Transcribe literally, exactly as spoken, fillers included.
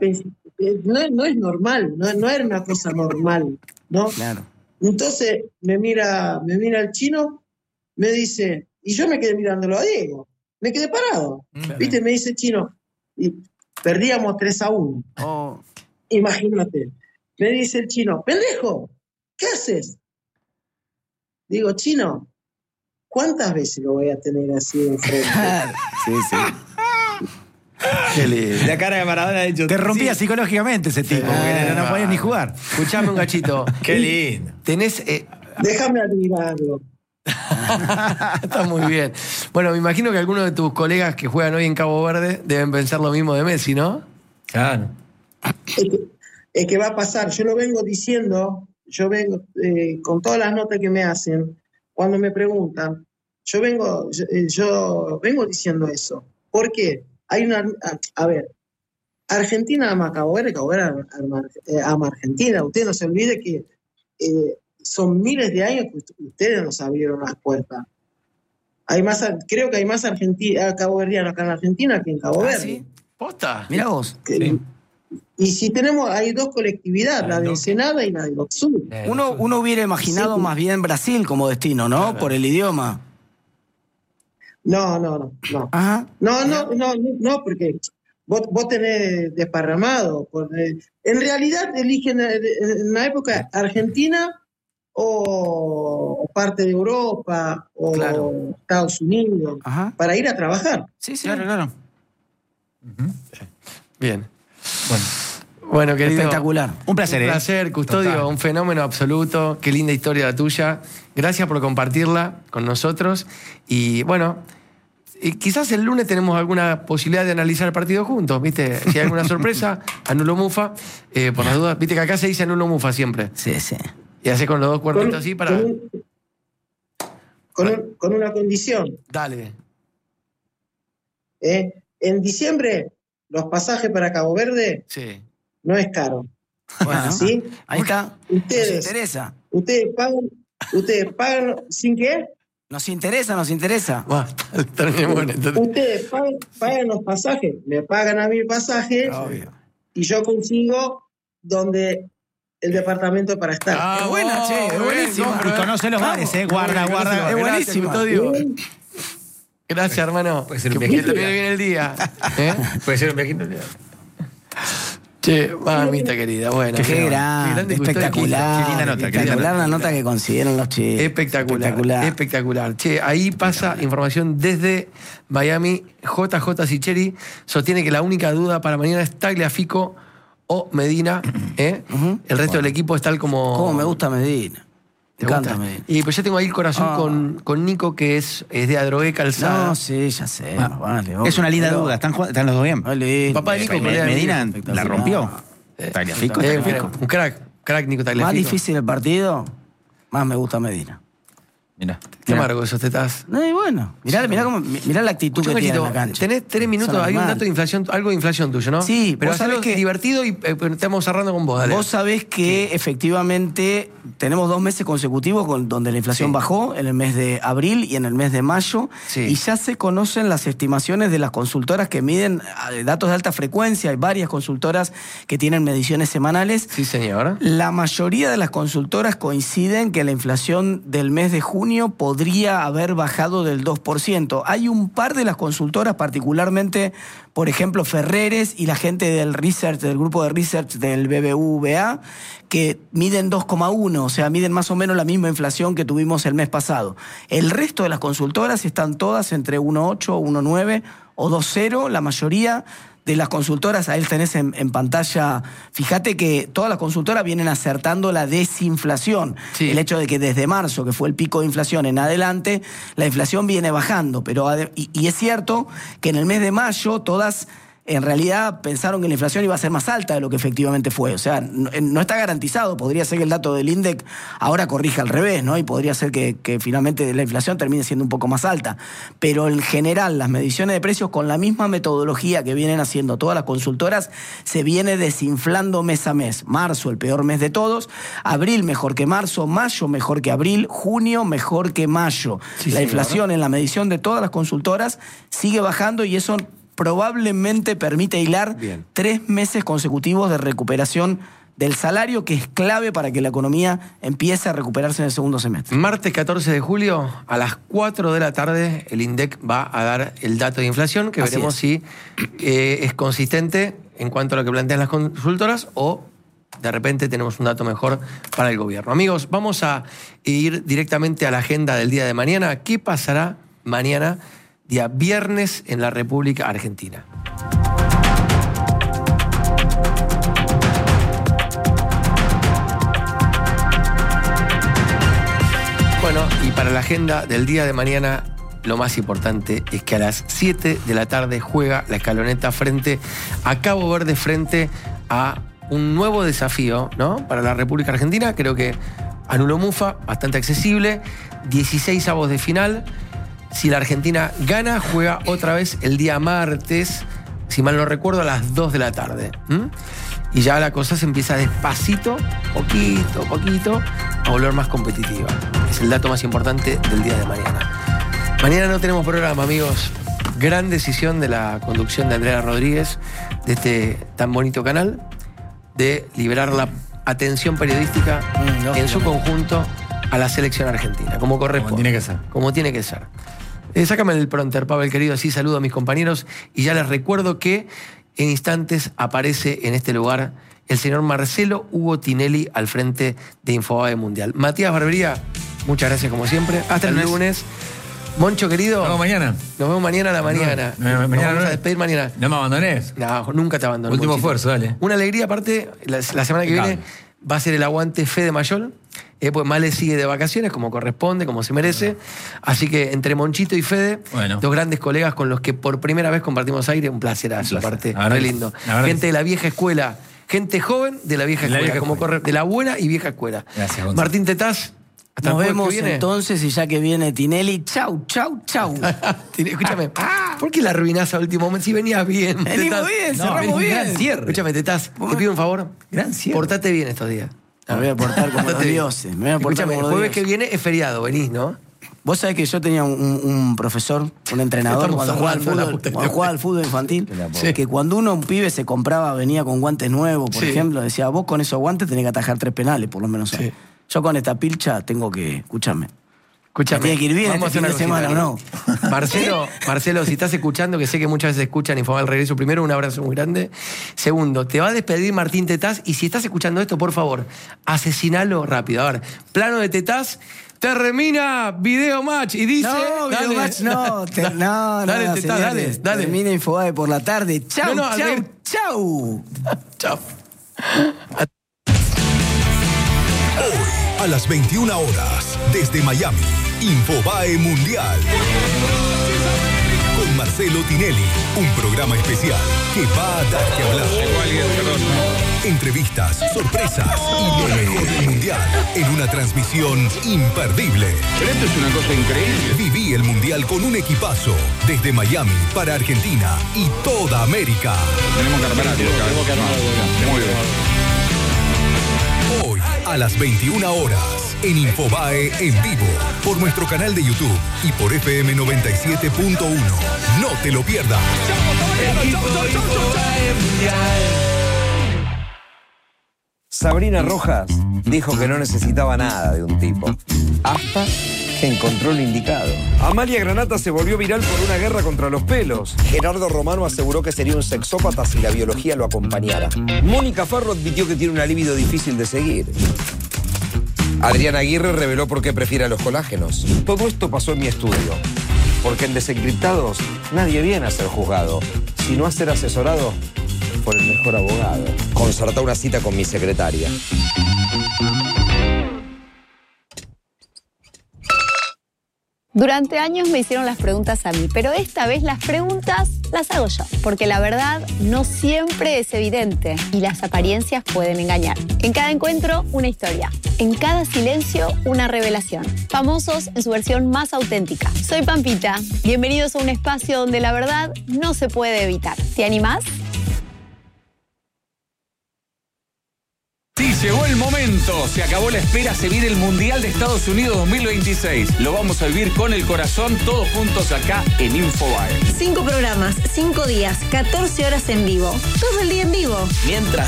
pensé, no, no es normal, no, no era una cosa normal, ¿no? Claro. Entonces me mira, me mira el chino, me dice, y yo me quedé mirándolo a Diego, me quedé parado, Claro. ¿viste? Me dice el chino, y perdíamos tres a uno. Oh. Imagínate. Me dice el chino, pendejo, ¿qué haces? Digo, chino, ¿cuántas veces lo voy a tener así enfrente? Sí, sí. Qué lindo. La cara de Maradona ha dicho. Te rompía sí. psicológicamente ese tipo, porque no, no podías ni jugar. Escuchame un gachito. Qué lindo. Tenés... eh, Déjame admirarlo. Está muy bien. Bueno, me imagino que algunos de tus colegas que juegan hoy en Cabo Verde deben pensar lo mismo de Messi, ¿no? Claro. Es que, es que va a pasar, yo lo vengo diciendo, yo vengo eh, con todas las notas que me hacen, cuando me preguntan, yo vengo, yo, eh, yo vengo diciendo eso. ¿Por qué? Hay una, a, a ver, Argentina ama a Cabo Verde, Cabo Verde ama, ama, eh, ama a Argentina. Usted no se olvide que eh, son miles de años que ustedes nos abrieron las puertas. Hay más, creo que hay más argentina, caboverdianos acá en Argentina que en Cabo Verde. ¿Ah, sí? ¿Posta? Mirá vos. Que, Sí. Y si tenemos, hay dos colectividades, la de no, Ensenada y la de Oxur. Uno, uno hubiera imaginado Sí. más bien Brasil como destino, ¿no? Claro. Por el idioma. No, no, no, no. Ajá. No, no, no, no, no, porque vos, vos tenés desparramado. Por, eh, en realidad eligen eh, en una época Argentina o, o parte de Europa o Claro. Estados Unidos Ajá. para ir a trabajar. Sí, sí. Claro, claro. Bien. Bueno. Bueno, querido. Espectacular. Un placer, Un ¿eh? placer, Custodio, Total. un fenómeno absoluto. Qué linda historia la tuya. Gracias por compartirla con nosotros. Y bueno, y quizás el lunes tenemos alguna posibilidad de analizar el partido juntos, ¿viste? Si hay alguna sorpresa, anulo mufa. Eh, por las dudas, viste que acá se dice anulo mufa siempre. Sí, sí. Y hace con los dos Con, cuernitos así para. con un- con un- con una condición. Dale. ¿eh? En diciembre, los pasajes para Cabo Verde Sí. no es caro. Bueno, ¿Sí? ahí está. Ustedes. Nos interesa. Ustedes pagan, ustedes pagan sin qué. Nos interesa, nos interesa. Va, terminemos con esto. Ustedes pagan, pagan los pasajes, me pagan a mí el pasaje Obvio. y yo consigo donde el departamento para estar. Ah, Es buena, che, es muy bien, buenísima. compro, Y conoce los Vamos. bares, ¿eh? Guarda, Muy bien, guarda. gracias, Es gracias, buenísima. Custodio. Gracias, hermano. Puede ser que un viejito que te ya. viene bien el día. ¿Eh? Puede ser un viejito. Che, mamita querida, bueno. Qué bueno. grande, Custodio, espectacular. Qué linda nota, qué linda Espectacular la nota. nota que consiguieron los chicos. Espectacular, Espectacular. espectacular. Che, ahí pasa información desde Miami. J J Sicheri sostiene que la única duda para mañana es Tagliafico o Medina. ¿eh? Ujú. El resto del equipo es tal como... Cómo me gusta Medina. ¿Te Me encanta gusta? Medina. Y pues yo tengo ahí el corazón Ah. con, con Nico, que es, es de Adrogué Calzada. No, sí, ya sé. Ah, vale, Es una linda obvio. duda. ¿Están, jugando- están los dos bien? Vale. Papá de Nico, Me- colega de Medina Nico. la rompió. Eh, Tagliafico, Eh, Tagliafico. un crack, crack Nico Tagliafico. Más difícil el partido, más me gusta Medina. Mirá. Qué Mirá. amargo esos tetas. No, y bueno, mirá, mirá, cómo, mirá la actitud Escuchame, que tiene en Chito, la cancha. tenés tres minutos, Son hay un normal. dato de inflación, algo de inflación tuyo, ¿no? Sí, pero vos sabés algo que- divertido y eh, estamos cerrando con vos, dale. Vos sabés que efectivamente tenemos dos meses consecutivos con, donde la inflación Sí. bajó, en el mes de abril y en el mes de mayo, Sí. y ya se conocen las estimaciones de las consultoras que miden eh, datos de alta frecuencia. Hay varias consultoras que tienen mediciones semanales. Sí, señor. La mayoría de las consultoras coinciden que la inflación del mes de junio podría haber bajado del dos por ciento. Hay un par de las consultoras, particularmente, por ejemplo, Ferreres y la gente del research, del grupo de research del B B V A, que miden dos coma uno, o sea, miden más o menos la misma inflación que tuvimos el mes pasado. El resto de las consultoras están todas entre uno coma ocho, uno coma nueve o dos coma cero, la mayoría de las consultoras, ahí tenés en, en pantalla, fíjate que todas las consultoras vienen acertando la desinflación. Sí. El hecho de que desde marzo, que fue el pico de inflación en adelante, la inflación viene bajando. Pero ade- y, y es cierto que en el mes de mayo todas en realidad pensaron que la inflación iba a ser más alta de lo que efectivamente fue. O sea, no, no está garantizado. Podría ser que el dato del INDEC ahora corrija al revés, ¿no? Y podría ser que, que finalmente la inflación termine siendo un poco más alta. Pero en general, las mediciones de precios con la misma metodología que vienen haciendo todas las consultoras, se viene desinflando mes a mes. Marzo, el peor mes de todos. Abril, mejor que marzo. Mayo, mejor que abril. Junio, mejor que mayo. Sí, la señor. inflación en la medición de todas las consultoras sigue bajando y eso probablemente permite hilar Bien. tres meses consecutivos de recuperación del salario, que es clave para que la economía empiece a recuperarse en el segundo semestre. Martes catorce de julio, a las cuatro de la tarde, el INDEC va a dar el dato de inflación, que Así veremos es. si eh, es consistente en cuanto a lo que plantean las consultoras o de repente tenemos un dato mejor para el gobierno. Amigos, vamos a ir directamente a la agenda del día de mañana. ¿Qué pasará mañana, día viernes, en la República Argentina? Bueno, y para la agenda del día de mañana, lo más importante es que a las siete de la tarde juega la Escaloneta frente a Cabo Verde, frente a un nuevo desafío, ¿no? Para la República Argentina. Creo que Anulo Mufa, bastante accesible, dieciséis avos de final. Si la Argentina gana, juega otra vez el día martes, si mal no recuerdo, a las dos de la tarde. ¿Mm? Y ya la cosa se empieza despacito, poquito, poquito, a volver más competitiva. Es el dato más importante del día de mañana. Mañana no tenemos programa, amigos. Gran decisión de la conducción de Andrea Rodríguez, de este tan bonito canal, de liberar la atención periodística Mm, no, en su no. conjunto a la selección argentina, como corresponde. Como tiene que ser. Como tiene que ser. Eh, sácame el pronter, Pavel, querido, así saludo a mis compañeros y ya les recuerdo que en instantes aparece en este lugar el señor Marcelo Hugo Tinelli al frente de Infobae Mundial. Matías Barbería, muchas gracias como siempre. Hasta el lunes. lunes. Moncho, querido. Nos vemos mañana. Nos vemos mañana a la mañana. No, no, Nos mañana vamos no. a despedir mañana. No me abandones. No, nunca te abandono. Último Monchito. esfuerzo, dale. Una alegría, aparte, la, la semana que Impecable. viene va a ser el aguante Fede Mayol. Eh, pues Male sigue de vacaciones, como corresponde, como se merece. Así que entre Monchito y Fede, Bueno. dos grandes colegas con los que por primera vez compartimos aire, un placer a su placer. parte. La verdad Re que- lindo. la verdad Gente que de la vieja escuela, gente joven de la vieja De la escuela, vieja como escuela. corre- de la buena y vieja escuela. Gracias, Gonzalo. Martín Tetaz, hasta Nos el jueves vemos que viene. entonces, y ya que viene Tinelli, chau, chau, chau. Escúchame, ¿por qué la arruinás a último momento? Si venías bien. Venimos Tetaz. bien, No, cerramos es un bien. gran cierre. Escúchame, Tetaz, te pido un favor. Gran cierre. Portate bien estos días. Me voy a portar como los Portate bien. dioses. Me voy a portar Escúchame, como el los jueves que dioses. viene es feriado, venís, ¿no? Vos sabés que yo tenía un, un profesor, un entrenador, Estamos cuando jugaba al hablando de la fútbol, puta que cuando te- jugaba al fútbol infantil, Sí. que cuando uno, un pibe, se compraba, venía con guantes nuevos, por Sí. ejemplo, decía, vos con esos guantes tenés que atajar tres penales, por lo menos. Sí. Yo con esta pilcha tengo que, escúchame, Escúchame. Tiene que ir bien vamos este a hacer fin de una semana, cosita. Marcelo, Marcelo, si estás escuchando, que sé que muchas veces escuchan Infobae al regreso, primero, un abrazo muy grande. Segundo, te va a despedir Martín Tetaz, y si estás escuchando esto, por favor, asesinalo rápido. A ver, plano de Tetaz, termina video match y dice... No, dale, Videomatch, no, te- no, no, Dale, no, Tetaz, dale, señores, dale. Termina Infobae por la tarde. Chau, No, no, al chau, revés. chau. Chao. Hoy, a las veintiuna horas, desde Miami, Infobae Mundial. Con Marcelo Tinelli, un programa especial que va a dar que hablar. Entrevistas, sorpresas y lo mejor del Mundial en una transmisión imperdible. Pero esto es una cosa increíble. Viví el Mundial con un equipazo desde Miami para Argentina y toda América. Tenemos que armar algo acá. Muy bien. Hoy, a las veintiuna horas, en Infobae en vivo, por nuestro canal de YouTube y por F M noventa y siete punto uno. No te lo pierdas. Sabrina Rojas dijo que no necesitaba nada de un tipo, hasta que encontró el indicado. Amalia Granata se volvió viral por una guerra contra los pelos. Gerardo Romano aseguró que sería un sexópata si la biología lo acompañara. Mónica Farro admitió que tiene una libido difícil de seguir. Adriana Aguirre reveló por qué prefiere a los colágenos. Todo esto pasó en mi estudio. Porque en Desencriptados nadie viene a ser juzgado, sino a ser asesorado por el mejor abogado. Concertá una cita con mi secretaria. Durante años me hicieron las preguntas a mí, pero esta vez las preguntas las hago yo, porque la verdad no siempre es evidente y las apariencias pueden engañar. En cada encuentro, una historia. En cada silencio, una revelación. Famosos en su versión más auténtica. Soy Pampita. Bienvenidos a un espacio donde la verdad no se puede evitar. ¿Te animás? Sí, llegó el momento. Se acabó la espera. Se viene el Mundial de Estados Unidos dos mil veintiséis. Lo vamos a vivir con el corazón, todos juntos acá en Infobae. Cinco programas, cinco días, catorce horas en vivo. Todo el día en vivo. Mientras